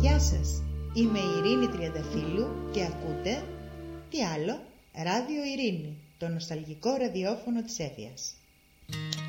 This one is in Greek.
Γεια σας, είμαι η Ειρήνη Τριανταφύλου και ακούτε τι άλλο, Ράδιο Ειρήνη, το νοσταλγικό ραδιόφωνο της Έφειας.